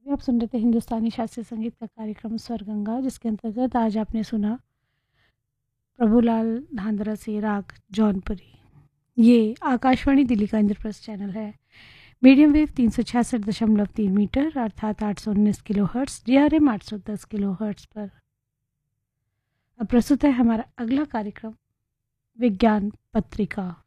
अभी आप सुन रहे थे हिंदुस्तानी शास्त्रीय संगीत का कार्यक्रम स्वर गंगा, जिसके अंतर्गत आज आपने सुना प्रभुलाल धांधरा से राग जौनपुरी। ये आकाशवाणी दिल्ली का इंद्रप्रस्थ चैनल है। मीडियम वेव 366.3 मीटर अर्थात 819 kilo hertz, DRM 810 kilo hertz पर। अब प्रस्तुत है हमारा अगला कार्यक्रम विज्ञान पत्रिका।